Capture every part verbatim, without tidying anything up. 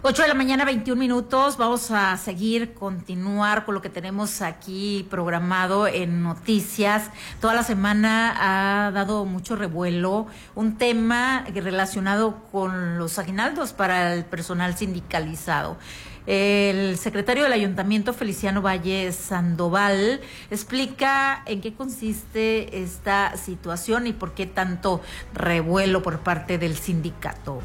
Ocho de la mañana, veintiún minutos. Vamos a seguir, continuar con lo que tenemos aquí programado en noticias. Toda la semana ha dado mucho revuelo un tema relacionado con los aguinaldos para el personal sindicalizado. El secretario del Ayuntamiento, Feliciano Valle Sandoval, explica en qué consiste esta situación y por qué tanto revuelo por parte del sindicato.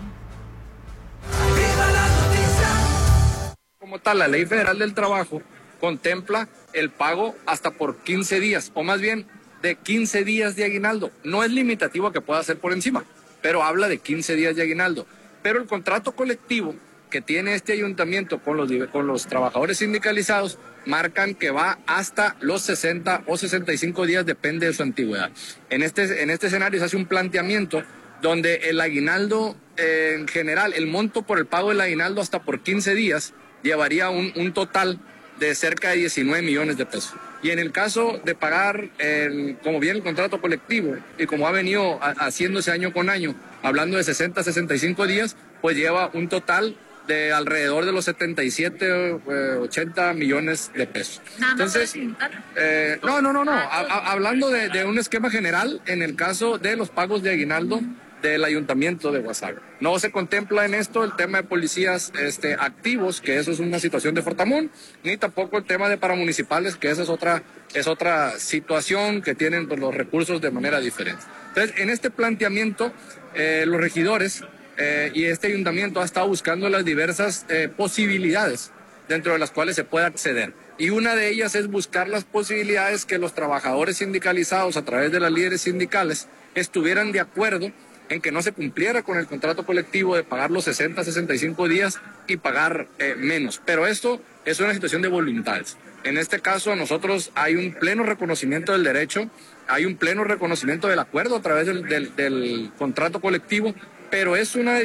Como tal, la Ley Federal del Trabajo contempla el pago hasta por quince días, o más bien de quince días de aguinaldo. No es limitativo que pueda ser por encima, pero habla de quince días de aguinaldo. Pero el contrato colectivo que tiene este ayuntamiento con los, con los trabajadores sindicalizados marcan que va hasta los sesenta o sesenta y cinco días, depende de su antigüedad. En este, en este escenario se hace un planteamiento donde el aguinaldo eh, en general, el monto por el pago del aguinaldo hasta por quince días, llevaría un, un total de cerca de diecinueve millones de pesos. Y en el caso de pagar, el, como bien el contrato colectivo, y como ha venido a, haciéndose año con año, hablando de sesenta a sesenta y cinco días, pues lleva un total de alrededor de los setenta y siete, ochenta millones de pesos. Entonces, eh, no, no, no, no. A, a, hablando de, de un esquema general, en el caso de los pagos de aguinaldo del Ayuntamiento de Guasave. No se contempla en esto el tema de policías este, activos, que eso es una situación de Fortamún, ni tampoco el tema de paramunicipales, que esa es otra, es otra situación que tienen pues, los recursos de manera diferente. Entonces, en este planteamiento, eh, los regidores eh, y este ayuntamiento ha estado buscando las diversas eh, posibilidades dentro de las cuales se puede acceder. Y una de ellas es buscar las posibilidades que los trabajadores sindicalizados a través de las líderes sindicales estuvieran de acuerdo en que no se cumpliera con el contrato colectivo de pagar los sesenta, sesenta y cinco días y pagar eh, menos. Pero esto es una situación de voluntades. En este caso, a nosotros hay un pleno reconocimiento del derecho, hay un pleno reconocimiento del acuerdo a través del, del, del contrato colectivo, pero es una